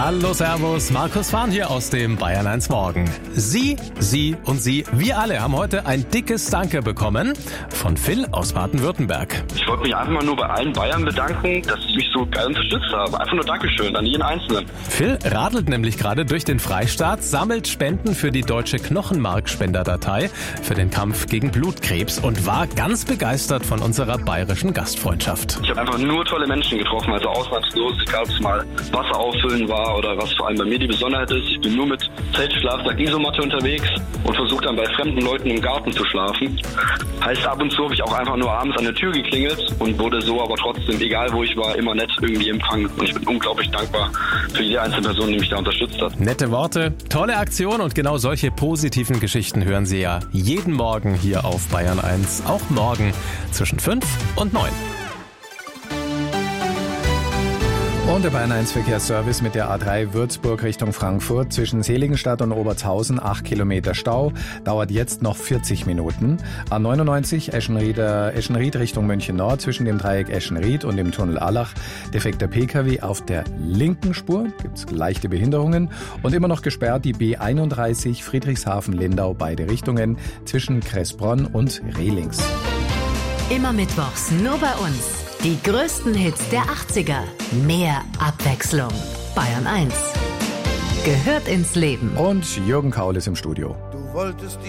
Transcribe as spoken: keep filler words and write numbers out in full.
Hallo, servus, Markus Fahn hier aus dem Bayern eins Morgen. Sie, Sie und Sie, wir alle haben heute ein dickes Danke bekommen von Phil aus Baden-Württemberg. Ich wollte mich einfach mal nur bei allen Bayern bedanken, dass sie mich so geil unterstützt haben. Einfach nur Dankeschön an jeden Einzelnen. Phil radelt nämlich gerade durch den Freistaat, sammelt Spenden für die deutsche Knochenmarkspenderdatei für den Kampf gegen Blutkrebs und war ganz begeistert von unserer bayerischen Gastfreundschaft. Ich habe einfach nur tolle Menschen getroffen, also ausnahmslos, egal ob es mal Wasser auffüllen war oder was vor allem bei mir die Besonderheit ist. Ich bin nur mit Zeltschlafsack, Isomatte unterwegs und versuche dann bei fremden Leuten im Garten zu schlafen. Heißt, ab und zu habe ich auch einfach nur abends an der Tür geklingelt und wurde so aber trotzdem, egal wo ich war, immer nett irgendwie empfangen. Und ich bin unglaublich dankbar für jede einzelne Person, die mich da unterstützt hat. Nette Worte, tolle Aktion und genau solche positiven Geschichten hören Sie ja jeden Morgen hier auf Bayern eins. Auch morgen zwischen fünf und neun. Und der Bayern eins Verkehrsservice mit der A drei Würzburg Richtung Frankfurt zwischen Seligenstadt und Obertshausen, acht Kilometer Stau, dauert jetzt noch vierzig Minuten. A neunundneunzig Eschenrieder, Eschenried Richtung München Nord zwischen dem Dreieck Eschenried und dem Tunnel Allach. Defekter Pkw auf der linken Spur, gibt's leichte Behinderungen und immer noch gesperrt die B einunddreißig Friedrichshafen-Lindau, beide Richtungen zwischen Kressbronn und Rehlings. Immer mittwochs nur bei uns. Die größten Hits der achtziger. Mehr Abwechslung. Bayern eins. Gehört ins Leben. Und Jürgen Kaul ist im Studio. Du wolltest